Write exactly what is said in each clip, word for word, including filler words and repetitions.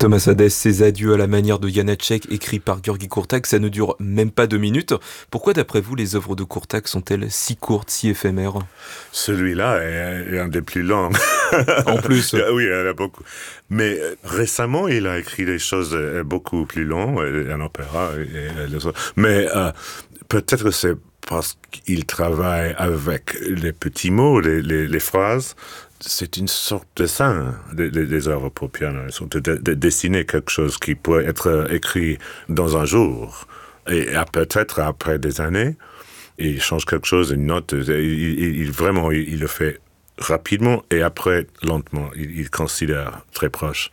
Thomas Hadès, ces adieux à la manière de Janáček, écrits par György Kurtág, ça ne dure même pas deux minutes. Pourquoi, d'après vous, les œuvres de Kurtág sont-elles si courtes, si éphémères ? Celui-là est un des plus longs. En plus. Oui, il y en a beaucoup. Mais récemment, il a écrit des choses beaucoup plus longues, un opéra. Et les autres. Mais euh, peut-être c'est parce qu'il travaille avec les petits mots, les, les, les phrases. C'est une sorte de dessin des, des, des œuvres pour piano. Ils sont de, de dessiner quelque chose qui pourrait être écrit dans un jour. Et peut-être après des années, il change quelque chose, une note. Il, il, il vraiment, il, il le fait rapidement et après lentement. Il, il considère très proche.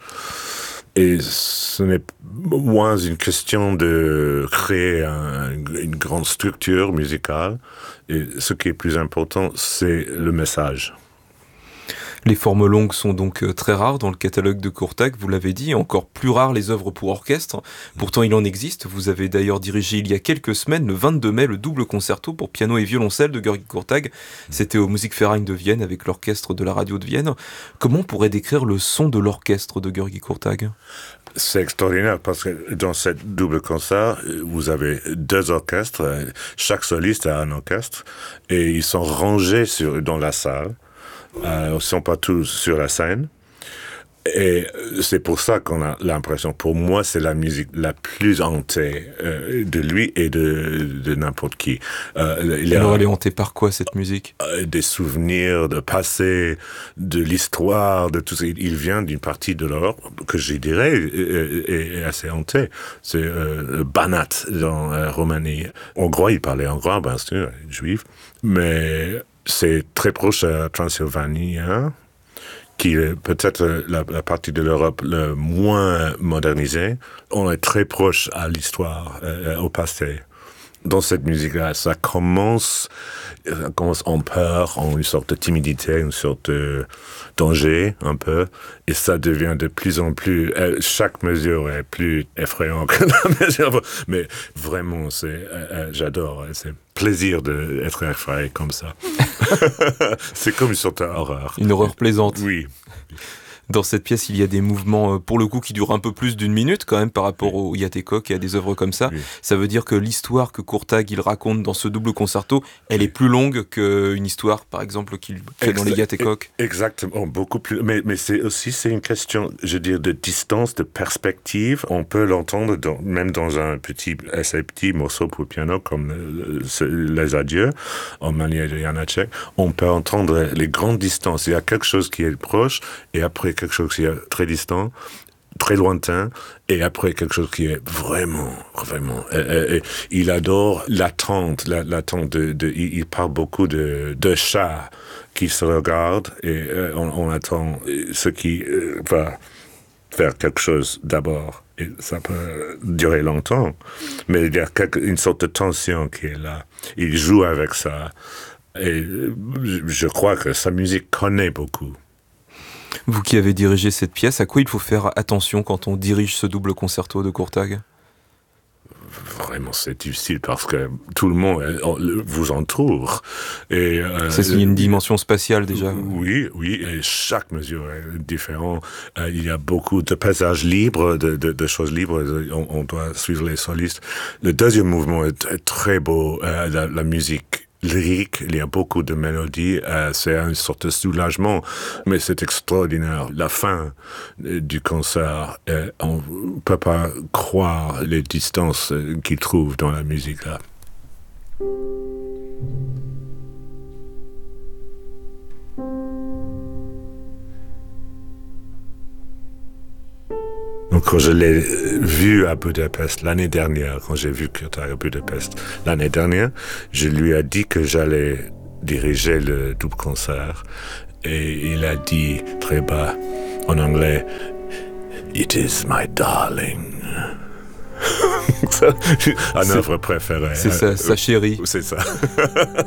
Et ce n'est moins une question de créer un, une grande structure musicale. Et ce qui est plus important, c'est le message. Les formes longues sont donc très rares dans le catalogue de Kurtág, vous l'avez dit, encore plus rares les œuvres pour orchestre. Pourtant, il en existe. Vous avez d'ailleurs dirigé il y a quelques semaines, le vingt-deux mai, le double concerto pour piano et violoncelle de György Kurtág. C'était au Musikverein de Vienne avec l'orchestre de la radio de Vienne. Comment on pourrait décrire le son de l'orchestre de György Kurtág ? C'est extraordinaire parce que dans cette double concert, vous avez deux orchestres. Chaque soliste a un orchestre et ils sont rangés sur, dans la salle. Euh, ils ne sont pas tous sur la scène. Et c'est pour ça qu'on a l'impression, pour moi, c'est la musique la plus hantée euh, de lui et de, de n'importe qui. Euh, il Alors, a, elle est hantée par quoi, cette musique ? euh, Des souvenirs, de passé, de l'histoire, de tout ça. Il vient d'une partie de l'Europe que, je dirais, est, est assez hantée. C'est euh, Banat, dans la euh, Roumanie. Hongrois, il parlait hongrois, bien sûr, juif. Mais c'est très proche à Transylvanie, hein, qui est peut-être la, la partie de l'Europe le moins modernisée. On est très proche à l'histoire, euh, au passé. Dans cette musique-là, ça commence, ça commence en peur, en une sorte de timidité, une sorte de danger, un peu. Et ça devient de plus en plus... Euh, chaque mesure est plus effrayante que la mesure. Mais vraiment, c'est, euh, j'adore. C'est plaisir d'être effrayé comme ça. C'est comme une sorte d'horreur. Une horreur plaisante. Oui. Dans cette pièce, il y a des mouvements, pour le coup, qui durent un peu plus d'une minute, quand même, par rapport oui. au Játékok et à des œuvres comme ça. Oui. Ça veut dire que l'histoire que Kurtág, il raconte dans ce double concerto, elle oui. est plus longue qu'une histoire, par exemple, qu'il fait Exa- dans les Játékok. Exactement, beaucoup plus. Mais, mais c'est aussi, c'est une question, je veux dire, de distance, de perspective. On peut l'entendre dans, même dans un petit, assez petit morceau pour piano, comme le, Les Adieux, en manière de Janáček. On peut entendre les grandes distances. Il y a quelque chose qui est proche, et après, quelque chose qui est très distant, très lointain, et après quelque chose qui est vraiment, vraiment... Et, et, et il adore l'attente, la, l'attente de, de... Il parle beaucoup de, de chats qui se regardent, et euh, on, on attend ce qui euh, va faire quelque chose d'abord. Et ça peut durer longtemps, mais il y a quelque, une sorte de tension qui est là. Il joue avec ça, et je crois que sa musique connaît beaucoup. Vous qui avez dirigé cette pièce, à quoi il faut faire attention quand on dirige ce double concerto de Kurtág ? Vraiment, c'est difficile parce que tout le monde vous entoure. Et, euh, c'est une dimension spatiale déjà. Oui, oui, et chaque mesure est différente. Euh, il y a beaucoup de passages libres, de, de, de choses libres. On, on doit suivre les solistes. Le deuxième mouvement est, est très beau. Euh, la, la musique lyrique, il y a beaucoup de mélodies, euh, c'est une sorte de soulagement, mais c'est extraordinaire. La fin euh, du concert, euh, on ne peut pas croire les distances euh, qu'il trouve dans la musique là. Donc, quand je l'ai vu à Budapest l'année dernière, quand j'ai vu Kurtág à Budapest l'année dernière, je lui ai dit que j'allais diriger le double concert. Et il a dit très bas, en anglais, « It is my darling ». Un œuvre préférée. C'est ça, sa chérie. C'est ça.